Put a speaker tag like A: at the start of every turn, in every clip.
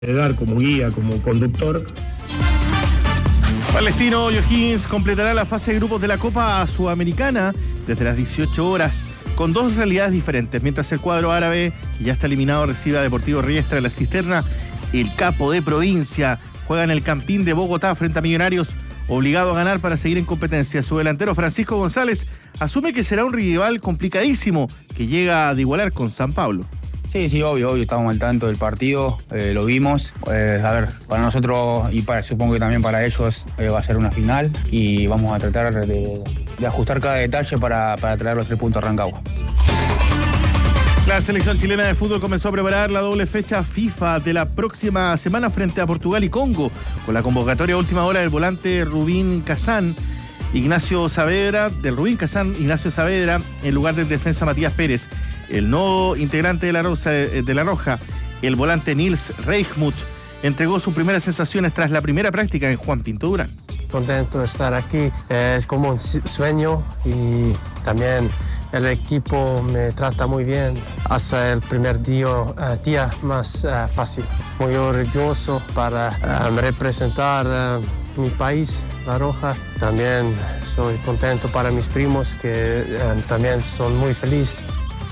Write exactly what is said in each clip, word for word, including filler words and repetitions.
A: de dar como guía, como conductor.
B: Palestino O'Higgins completará la fase de grupos de la Copa Sudamericana desde las dieciocho horas, con dos realidades diferentes. Mientras el cuadro árabe, que ya está eliminado, recibe a Deportivo Riestra de la Cisterna, el capo de provincia juega en el Campín de Bogotá frente a Millonarios, obligado a ganar para seguir en competencia. Su delantero Francisco González asume que será un rival complicadísimo que llega de igualar con San Pablo.
C: Sí, sí, obvio, obvio, estábamos al tanto del partido, eh, lo vimos. Eh, a ver, para nosotros y para, supongo que también para ellos eh, va a ser una final y vamos a tratar de, de ajustar cada detalle para, para traer los tres puntos a Rancagua.
B: La selección chilena de fútbol comenzó a preparar la doble fecha FIFA de la próxima semana frente a Portugal y Congo, con la convocatoria a última hora del volante Rubín Kazán, Ignacio Saavedra, del Rubín Kazán, Ignacio Saavedra, en lugar del defensa Matías Pérez. El nuevo integrante de la, Rosa, de la Roja, el volante Nils Reichmuth, entregó sus primeras sensaciones tras la primera práctica en Juan Pinto Durán.
D: Contento de estar aquí, es como un sueño y también el equipo me trata muy bien. Hasta el primer día, uh, día más uh, fácil. Muy orgulloso para uh, representar uh, mi país, La Roja. También soy contento para mis primos que uh, también son muy felices.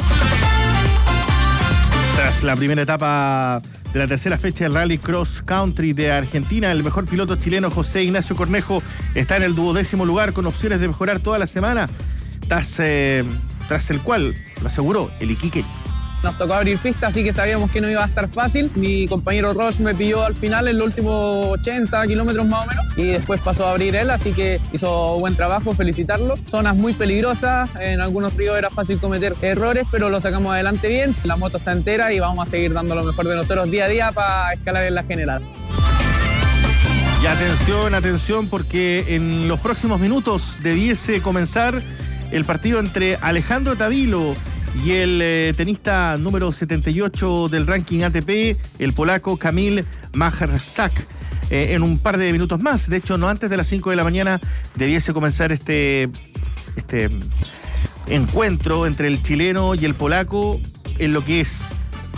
B: Tras la primera etapa de la tercera fecha del Rally Cross Country de Argentina, el mejor piloto chileno José Ignacio Cornejo está en el duodécimo lugar con opciones de mejorar toda la semana, tras, eh, tras el cual lo aseguró el Iquique.
E: Nos tocó abrir pista, así que sabíamos que no iba a estar fácil. Mi compañero Ross me pilló al final en los últimos ochenta kilómetros más o menos y después pasó a abrir él, así que hizo buen trabajo, felicitarlo. Zonas muy peligrosas, en algunos ríos era fácil cometer errores, pero lo sacamos adelante bien. La moto está entera y vamos a seguir dando lo mejor de nosotros día a día para escalar en la general.
B: Y atención, atención, porque en los próximos minutos debiese comenzar el partido entre Alejandro Tavilo y el eh, tenista número setenta y ocho del ranking A T P, el polaco Kamil Majrzak, eh, en un par de minutos más. De hecho, no antes de las cinco de la mañana debiese comenzar este, este encuentro entre el chileno y el polaco en lo que es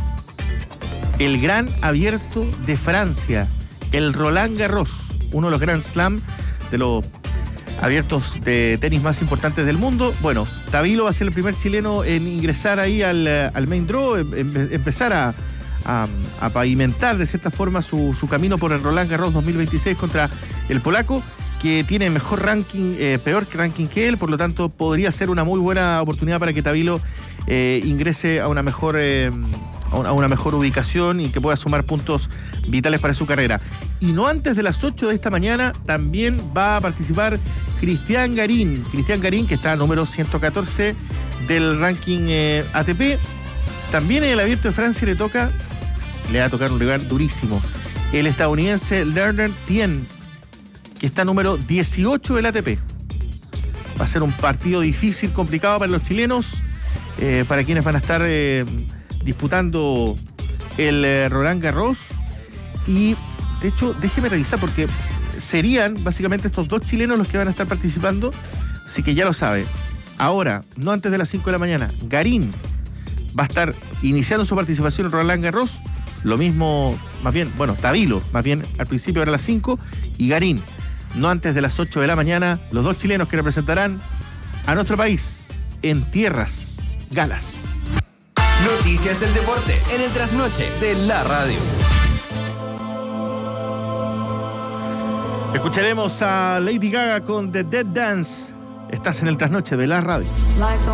B: el Gran Abierto de Francia, el Roland Garros, uno de los Grand Slam de los abiertos de tenis más importantes del mundo. Bueno, Tavilo va a ser el primer chileno en ingresar ahí al, al main draw, em, empezar a, a, a pavimentar de cierta forma su, su camino por el Roland Garros dos mil veintiséis contra el polaco, que tiene mejor ranking, eh, peor ranking que él, por lo tanto podría ser una muy buena oportunidad para que Tavilo eh, ingrese a una mejor eh, a una mejor ubicación y que pueda sumar puntos vitales para su carrera. Y no antes de las ocho de esta mañana también va a participar Cristian Garín. Cristian Garín, que está número ciento catorce del ranking eh, A T P. También en el Abierto de Francia le toca, le va a tocar un rival durísimo, el estadounidense Lerner Tien, que está número dieciocho del A T P. Va a ser un partido difícil, complicado para los chilenos, eh, para quienes van a estar eh, disputando el eh, Roland Garros. Y de hecho, déjeme revisar porque serían básicamente estos dos chilenos los que van a estar participando, así que ya lo sabe. Ahora, no antes de las cinco de la mañana, Garín va a estar iniciando su participación en Roland Garros. Lo mismo, más bien, bueno, Tavilo, más bien al principio era a las cinco, y Garín, no antes de las ocho de la mañana, los dos chilenos que representarán a nuestro país en tierras galas.
F: Noticias del deporte en el trasnoche de la radio.
B: Escucharemos a Lady Gaga con The Dead Dance. Estás en el trasnoche de la radio.